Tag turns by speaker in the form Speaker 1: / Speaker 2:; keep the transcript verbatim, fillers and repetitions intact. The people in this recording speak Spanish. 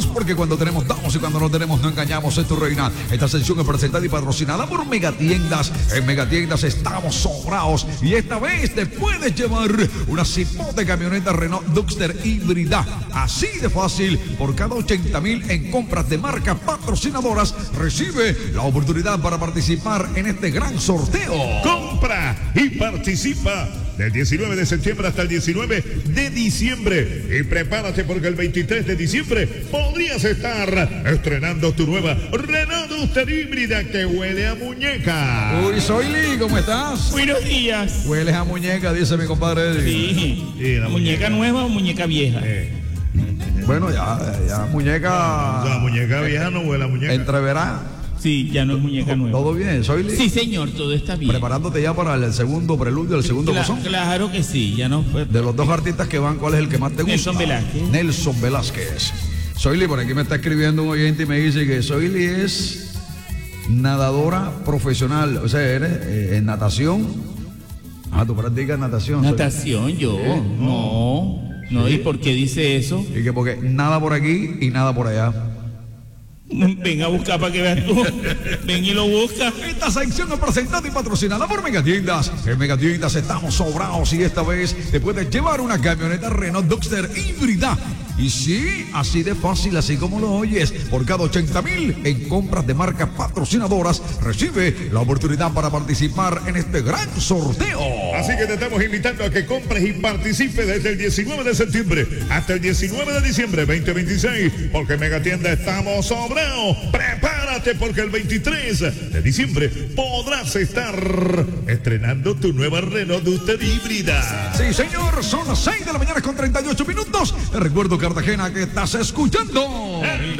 Speaker 1: damos porque cuando tenemos damos y cuando no tenemos no engañamos. En tu reina. Esta sección es presentada y patrocinada por Megatiendas. En Megatiendas estamos sobrados y esta vez te puedes llevar una cipote camioneta Renault Duster híbrida. Así de fácil, por cada ochenta mil en compras de marcas patrocinadoras, recibe la oportunidad para participar en este gran sorteo.
Speaker 2: Compra y participa del diecinueve de septiembre hasta el diecinueve de diciembre. Y prepárate porque el veintitrés de diciembre podrías estar estrenando tu nueva Renault Duster híbrida que huele a muñeca.
Speaker 1: Uy, Zoili, ¿cómo estás?
Speaker 3: Buenos días.
Speaker 1: Hueles a muñeca, dice mi compadre Eddie.
Speaker 3: Sí.
Speaker 2: Sí, la
Speaker 3: ¿Muñeca
Speaker 2: muñeca.
Speaker 3: nueva o muñeca vieja?
Speaker 2: Eh,
Speaker 1: Bueno, ya, ya, muñeca.
Speaker 2: la muñeca vieja no huele a muñeca.
Speaker 1: Entreverá.
Speaker 3: Sí, ya no es muñeca nueva.
Speaker 1: ¿Todo bien, Zoili?
Speaker 3: Sí, señor, todo está bien.
Speaker 1: Preparándote ya para el segundo preludio, el segundo
Speaker 3: Cla-
Speaker 1: bozón.
Speaker 3: Claro que sí, ya no fue.
Speaker 1: De los dos artistas que van, ¿cuál es el que más te gusta?
Speaker 3: Nelson Velázquez.
Speaker 1: Nelson Velázquez. Zoili, por aquí me está escribiendo un oyente y me dice que Zoili es nadadora profesional. O sea, eres eh, en natación. Ah, tú practicas natación. Zoili.
Speaker 3: Natación, yo. No. No, ¿y por qué dice eso?
Speaker 1: Y que porque nada por aquí y nada por allá.
Speaker 3: Ven a buscar para que veas tú. Ven y lo busca.
Speaker 1: Esta sección es presentada y patrocinada por Megatiendas. En Megatiendas estamos sobrados y esta vez te puedes llevar una camioneta Renault Duster híbrida. Y sí, así de fácil, así como lo oyes, por cada ochenta mil en compras de marcas patrocinadoras, recibe la oportunidad para participar en este gran sorteo.
Speaker 2: Así que te estamos invitando a que compres y participes desde el diecinueve de septiembre hasta el diecinueve de diciembre veinte veintiséis, porque en Megatienda estamos sobrados. Prepárate porque el veintitrés de diciembre podrás estar estrenando tu nueva Renault Duster híbrida.
Speaker 1: Sí, señor, son las seis de la mañana con treinta y ocho minutos. Te recuerdo, Cartagena, que estás escuchando.